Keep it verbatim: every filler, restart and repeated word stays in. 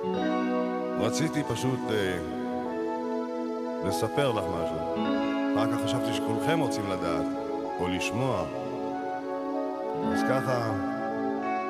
רציתי פשוט אה, לספר לך משהו. אחר כך חשבתי שכולכם רוצים לדעת, או לשמוע. אז ככה...